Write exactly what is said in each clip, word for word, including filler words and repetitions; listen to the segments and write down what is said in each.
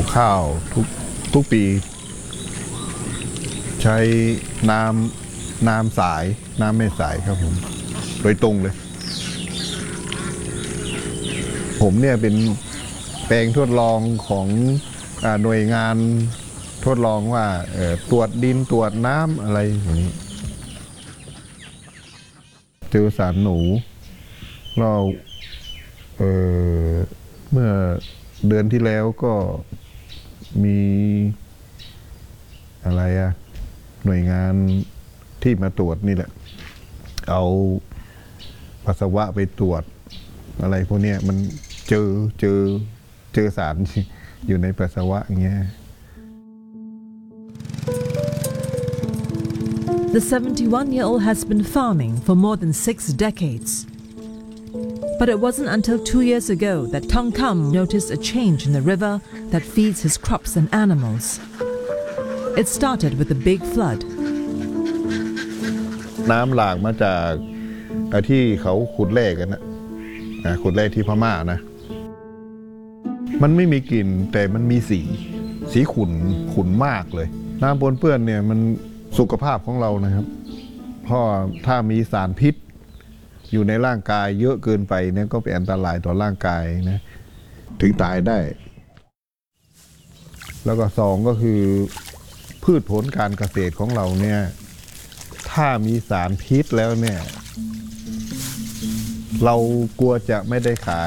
ข้าวทุกทุกปีใช้น้ำน้ำสายน้ำไม่สายครับผมโดยตรงเลยผมเนี่ยเป็นแปลงทดลองของหน่วยงานทดลองว่าตรวจดินตรวจน้ำอะไรอย่างนี้เจอสารหนูเราเเมื่อเดือนที่แล้วก็มีอะไรอะหน่วยงานที่มาตรวจนี่แหละเอาปัสสาวะไปตรวจอะไรพวกนี้มันเจอเจอเจอสารอยู่ในปัสสาวะอย่างเงี้ย The seventy-one-year-old has been farming for more than six decades. But it wasn't until two years ago that Tong Kam noticed a change in the river that feeds his crops and animals. It started with a big flood. น้ำหลากมาจากที่เขาขุดแร่กันนะขุดแร่ที่พม่านะมันไม่มีกลิ่นแต่มันมีสีสีขุ่นขุ่นมากเลยน้ำปนเปื้อนเนี่ยมันสุขภาพของเรานะครับเพราะถ้ามีสารพิษอยู่ในร่างกายเยอะเกินไปเนี่ยก็เป็นอันตรายต่อร่างกายนะถึงตายได้แล้วก็สองก็คือพืชผลการเกษตรของเราเนี่ยถ้ามีสารพิษแล้วเนี่ยเรากลัวจะไม่ได้ขาย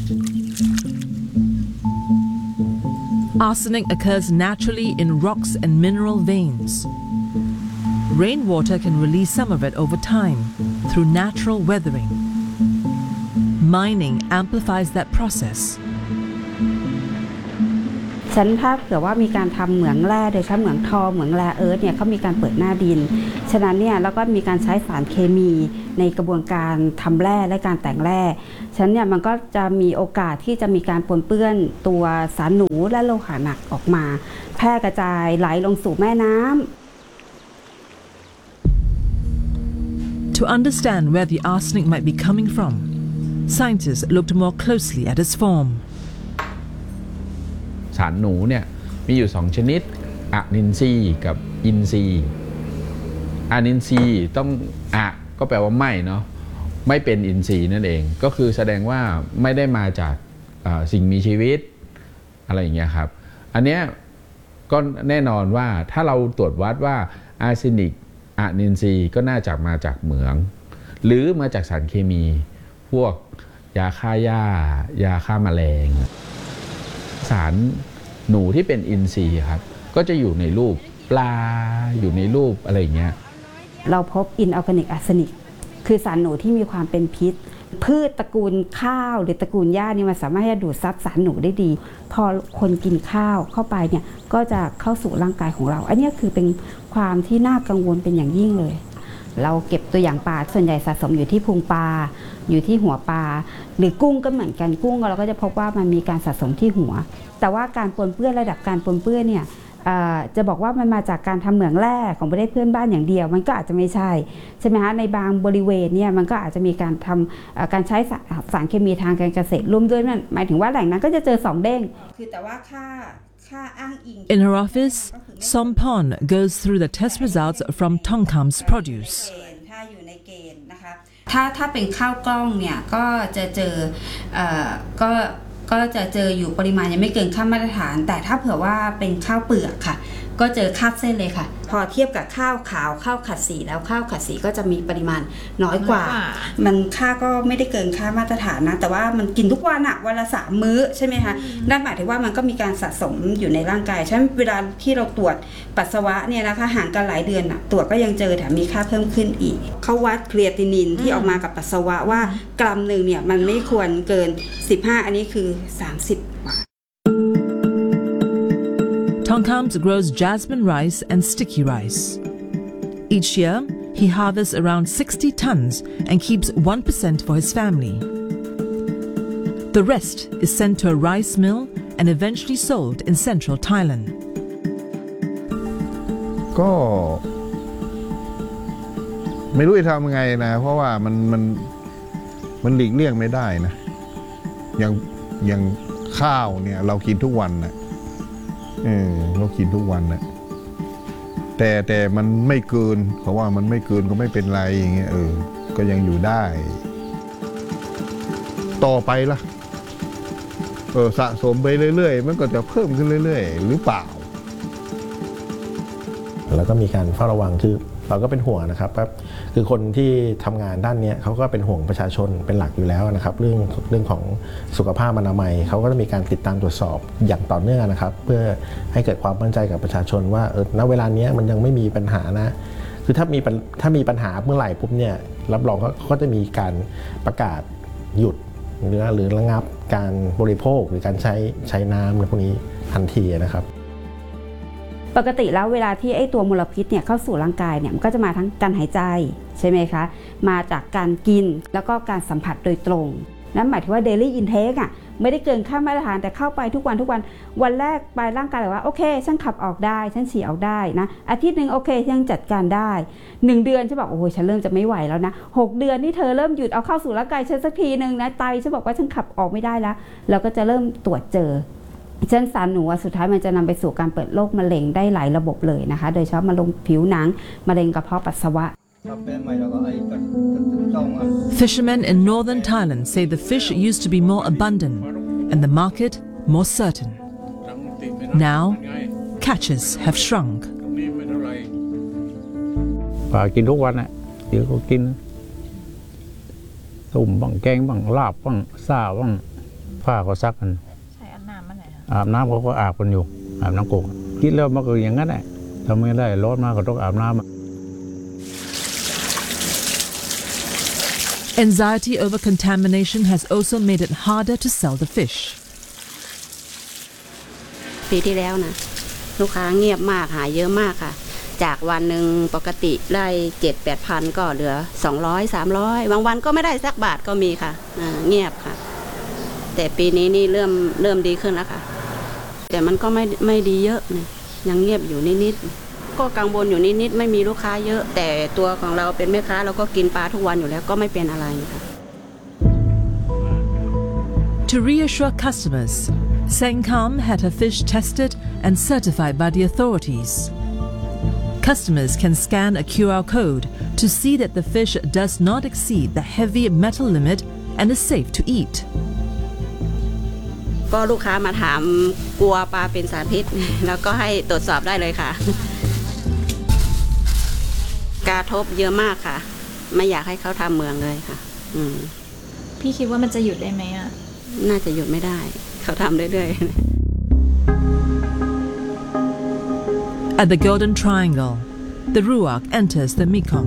Arsenic occurs naturally in rocks and mineral veins. Rainwater can release some of it over time through natural weathering. Mining amplifies that process. ฉันถ้าเผื่อว่ามีการทำเหมืองแร่โดยใช้เหมืองทองเหมืองแร่เอิร์ธเนี่ยเขามีการเปิดหน้าดินฉะนั้นเนี่ยแล้วก็มีการใช้สารเคมีในกระบวนการทำแร่และการแต่งแร่ฉะนั้นเนี่ยมันก็จะมีโอกาสที่จะมีการปนเปื้อนตัวสารหนูและโลหะหนักออกมาแพร่กระจายไหลลงสู่แม่น้ำ To understand where the arsenic might be coming from, scientists looked more closely at its form. สารหนูเนี่ยมีอยู่สองชนิดอะนินทรีย์กับอินทรีย์อะนินทรีย์ต้องอะก็แปลว่าไม่เนาะไม่เป็นอินทรีย์นั่นเองก็คือแสดงว่าไม่ได้มาจากสิ่งมีชีวิตอะไรอย่างเงี้ยครับอันเนี้ยก็แน่นอนว่าถ้าเราตรวจวัดว่าอาร์เซนิกอะนินทรีย์ก็น่าจะมาจากเหมืองหรือมาจากสารเคมีพวกยาฆ่าหญ้ายาฆ่าแมลงสารหนูที่เป็นอินทรีย์ครับก็จะอยู่ในรูปปลาอยู่ในรูปอะไรอย่างเงี้ยเราพบอินออร์แกนิกอาร์เซนิกคือสารหนูที่มีความเป็นพิษพืชตระกูลข้าวหรือตระกูลหญ้านี่มันสามารถจะดูดซับสารหนูได้ดีพอคนกินข้าวเข้าไปเนี่ยก็จะเข้าสู่ร่างกายของเราอันนี้คือเป็นความที่น่ากังวลเป็นอย่างยิ่งเลยเราเก็บตัวอย่างปลาส่วนใหญ่สะสมอยู่ที่พุงปลาอยู่ที่หัวปลาหรือกุ้งก็เหมือนกันกุ้งเราก็จะพบว่ามันมีการสะสมที่หัวแต่ว่าการปนเปื้อนระดับการปนเปื้อนเนี่ยจะบอกว่ามันมาจากการทำเหมืองแร่ของประเทศเพื่อนบ้านอย่างเดียวมันก็อาจจะไม่ใช่ใช่ไหมคะในบางบริเวณเนี่ยมันก็อาจจะมีการทำการใช้สารเคมีทางการเกษตรร่วมด้วยนั่นหมายถึงว่าแหล่งนั้นก็จะเจอสองเด้งคือแต่ว่าค่าค่าอ้างอิง In her office, Sompon goes through the test results from Tong Kam's produce. ถ้าอยู่ในเกณฑ์นะคะถ้าถ้าเป็นข้าวกล้องเนี่ยก็จะเจอก็ก็จะเจออยู่ปริมาณยังไม่เกินค่ามาตรฐานแต่ถ้าเผื่อว่าเป็นข้าวเปลือกค่ะก็เจอคาดเส้นเลยค่ะพอเทียบกับข้าวขาวข้าวขัดสีแล้วข้าวขัดสีก็จะมีปริมาณน้อยกว่ามันค่าก็ไม่ได้เกินค่ามาตรฐานนะแต่ว่ามันกินทุกวันอะวันละสามมื้อใช่ไหมคะนั่นหมายถึงว่ามันก็มีการสะสมอยู่ในร่างกายฉะนั้นเวลาที่เราตรวจปัสสาวะเนี่ยนะคะห่างกันหลายเดือนอะตรวจก็ยังเจอแถมมีค่าเพิ่มขึ้นอีกเขาวัดครีเอตินินที่ออกมากับปัสสาวะว่ากรัมหนึ่งเนี่ยมันไม่ควรเกินสิบห้าอันนี้คือสามสิบ Tong Kam grows jasmine rice and sticky rice. Each year, he harvests around sixty tons and keeps one percent for his family. The rest is sent to a rice mill and eventually sold in central Thailand. ก็ไม่รู้จะทำยังไงนะเพราะว่ามันมันมันหลีกเลี่ยงไม่ได้นะอย่างอย่างข้าวเนี่ยเรากินทุกวันนะเออเรากินทุกวันนะแต่แต่มันไม่เกินเขาว่ามันไม่เกินก็ไม่เป็นไรอย่างเงี้ยเออก็ยังอยู่ได้ ต่อไปล่ะเออสะสมไปเรื่อยๆมันก็จะเพิ่มขึ้นเรื่อยๆหรือเปล่าแล้วก็มีการเฝ้าระวังคือเราก็เป็นห่วงนะครับคือคนที่ทำงานด้านนี้เขาก็เป็นห่วงประชาชนเป็นหลักอยู่แล้วนะครับเรื่องเรื่องของสุขภาพอนามัยเขาก็จะมีการติดตามตรวจสอบอย่างต่อเนื่องนะครับเพื่อให้เกิดความมั่นใจกับประชาชนว่าเออณเวลานี้มันยังไม่มีปัญหานะคือถ้ามีถ้ามีปัญหาเมื่อไหร่ปุ๊บเนี่ยรับรองก็จะมีการประกาศหยุดหรือหรือระงับการบริโภคหรือการใช้ใช้น้ำในพวกนี้ทันทีนะครับปกติแล้วเวลาที่ไอ้ตัวมลพิษเนี่ยเข้าสู่ร่างกายเนี่ยมันก็จะมาทั้งการหายใจใช่ไหมคะมาจากการกินแล้วก็การสัมผัสโดยตรงนั่นหมายถึงว่า daily intake อ่ะไม่ได้เกินค่ามาตรฐานแต่เข้าไปทุกวันทุกวันวันแรกไปร่างกายบอกว่าโอเคฉันขับออกได้ฉันฉี่ออกได้นะอาทิตย์หนึ่งโอเคยังจัดการได้หนึ่งเดือนฉันบอกโอ้โหฉันเริ่มจะไม่ไหวแล้วนะหกเดือนนี่เธอเริ่มหยุดเอาเข้าสู่ร่างกายฉันสักทีนึงนะไตฉันบอกว่าฉันขับออกไม่ได้แล้วเราก็จะเริ่มตรวจเจอเช่นสารหนูสุดท้ายมันจะนำไปสู่การเปิดโรคมะเร็งได้หลายระบบเลยนะคะโดยเฉพาะมะเร็งผิวหนังมะเร็งกระเพาะปัสสาวะ Fishermen in northern Thailand say the fish used to be more abundant and the market more certain. Now, catches have shrunk. ปลากินทุกวันน่ะเดี๋ยวก็กินต้มบ้างแกงบ้างลาบบ้างซ่าบ้างผ้าก็ซักกันอาบน้ำเขาก็อาบกันอยู่อาบน้ำกกคิดแล้วมันก็อย่างนั้นแหละทำไม่ได้ร้อนมากก็ต้องอาบน้ำ Anxiety over contamination has also made it harder to sell the fish. ปีที่แล้วนะลูกค้าเงียบมากหายเยอะมากค่ะจากวันหนึ่งปกติได้เจ็ดแปดพันก็เหลือสองร้อยสามร้อยบางวันก็ไม่ได้สักบาทก็มีค่ะเงียบค่ะแต่ปีนี้นี่เริ่มเริ่มดีขึ้นแล้วค่ะแต่มันก็ไม่ไม่ดีเยอะนะยังเงียบอยู่นิดๆก็กังวลอยู่นิดๆไม่มีลูกค้าเยอะแต่ตัวของเราเป็นแม่ค้าเราก็กินปลาทุกวันอยู่แล้วก็ไม่เป็นอะไรค่ะ To reassure customers, Sengkam had her fish tested and certified by the authorities. Customers can scan a Q R code to see that the fish does not exceed the heavy metal limit and is safe to eat. ก็ลูกค้ามาถามกลัวปลาเป็นสารพิษแล้วก็ให้ตรวจสอบได้เลยค่ะกระทบเยอะมากค่ะไม่อยากให้เขาทำเมืองเลยค่ะพี่คิดว่ามันจะหยุดได้ไหมอ่ะน่าจะหยุดไม่ได้เขาทำเรื่อยๆ At the Golden Triangle, the Ruak enters the Mekong.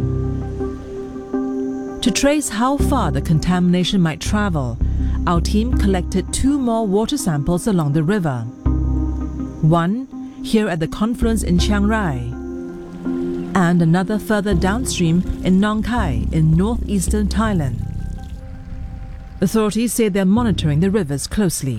To trace how far the contamination might travel, our team collected two more water samples along the river. One here at the confluence in Chiang Rai, and another further downstream in Nong Khai in northeastern Thailand. Authorities say they're monitoring the rivers closely.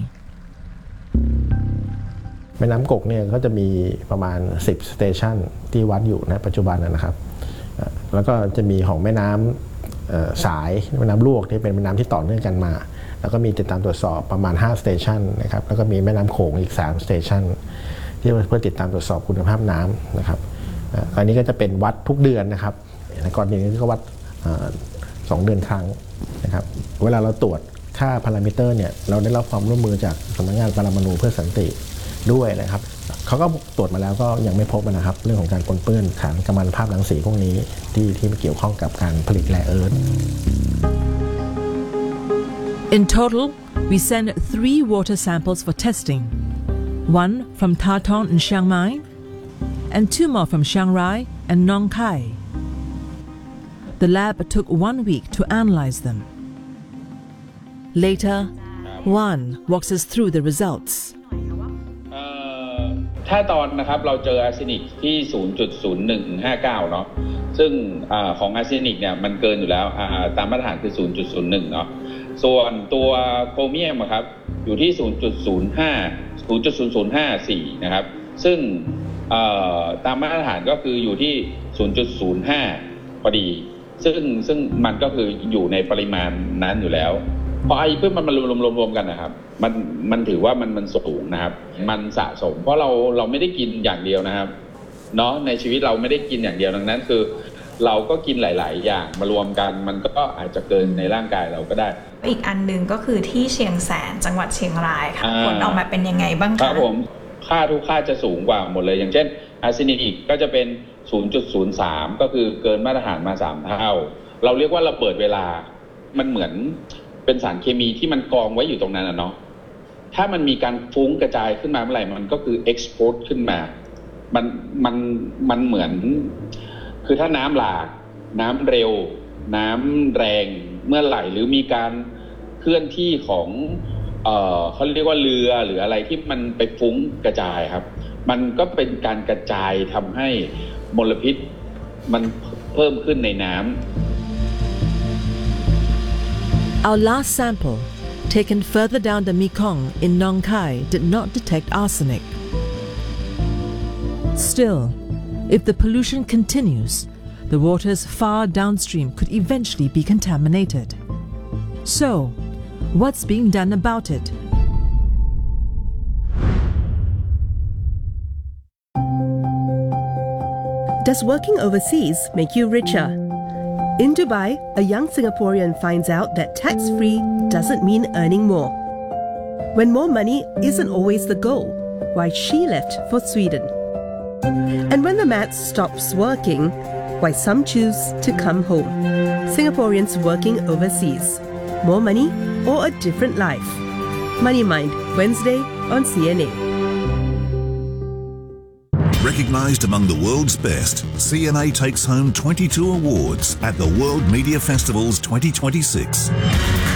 แม่น้ำกกเนี่ยก็จะมีประมาณสิบสเตชันที่วัดอยู่ในปัจจุบันนะครับแล้วก็จะมีของแม่น้ำสายแม่น้ำลวกที่เป็นแม่น้ำที่ต่อเนื่องกันมาแล้วก็มีติดตามตรวจสอบประมาณห้าสเตชันนะครับแล้วก็มีแม่น้ำโขงอีกสามสเตชันที่เพื่อติดตามตรวจสอบคุณภาพน้ำนะครับอันนี้ก็จะเป็นวัดทุกเดือนนะครับก่อนนี้ก็วัดสองเดือนครั้งนะครับเวลาเราตรวจค่าพารามิเตอร์เนี่ยเราได้รับความร่วมมือจากสำนักงานปรมาณูเพื่อสันติด้วยนะครับเขาก็ตรวจมาแล้วก็ยังไม่พบนะครับเรื่องของการปนเปื้อนสารกัมมันภาพรังสีพวกนี้ที่ที่เกี่ยวข้องกับการผลิตแร่เอิร์ธ In total, we send three water samples for testing. One from Tha Ton in Chiang Mai, and two more from Chiang Rai and Nong Khai. The lab took one week to analyze them. Later, Juan walks us through the results. ถ้าตอนนะครับเราเจออาร์เซนิกที่ ศูนย์จุดศูนย์หนึ่งห้าเก้า เนาะซึ่งอของอาร์เซนิกเนี่ยมันเกินอยู่แล้วตามมาตรฐานคือ ศูนย์จุดศูนย์หนึ่ง เนาะส่วนตัวโครเมียมครับอยู่ที่ ศูนย์จุดศูนย์ห้า ศูนย์จุดศูนย์ศูนย์ห้าสี่ นะครับซึ่งตามมาตรฐานก็คืออยู่ที่ ศูนย์จุดศูนย์ห้า พอดีซึ่งซึ่งมันก็คืออยู่ในปริมาณนั้นอยู่แล้วพอไอเพิ่มมันมารวมรวมๆกันนะครับมันมันถือว่ามันมันสูงนะครับมันสะสมเพราะเราเราไม่ได้กินอย่างเดียวนะครับเนาะในชีวิตเราไม่ได้กินอย่างเดียวดังนั้นคือเราก็กินหลายๆอย่างมารวมกันมันก็อาจจะเกินในร่างกายเราก็ได้อีกอันหนึ่งก็คือที่เชียงแสนจังหวัดเชียงรายค่ะผลออกมาเป็นยังไงบ้างคะครับผมค่าทุกค่าจะสูงกว่าหมดเลยอย่างเช่นอาร์เซนิกก็จะเป็น ศูนย์จุดศูนย์สาม ก็คือเกินมาตรฐานมาสามเท่าเราเรียกว่าระเบิดเวลามันเหมือนเป็นสารเคมีที่มันกองไว้อยู่ตรงนั้นนะเนาะถ้ามันมีการฟุ้งกระจายขึ้นมาเมื่อไหร่มันก็คือ export ขึ้นมามันมันมันเหมือนคือถ้าน้ำหลากน้ำเร็วน้ำแรงเมื่อไหร่หรือมีการเคลื่อนที่ของเอ่อเขาเรียกว่าเรือหรืออะไรที่มันไปฟุ้งกระจายครับมันก็เป็นการกระจายทำให้มลพิษมันเพิ่มขึ้นในน้ำ Our last sample, taken further down the Mekong in Nong Khai, did not detect arsenic. Still, if the pollution continues, the waters far downstream could eventually be contaminated. So, what's being done about it? Does working overseas make you richer? In Dubai, a young Singaporean finds out that tax-free doesn't mean earning more. When more money isn't always the goal, why she left for Sweden. And when the maths stops working, why some choose to come home. Singaporeans working overseas. More money or a different life? Money Mind, Wednesday on C N A. Recognized among the world's best, C N A takes home twenty-two awards at the World Media Festival's twenty twenty-six.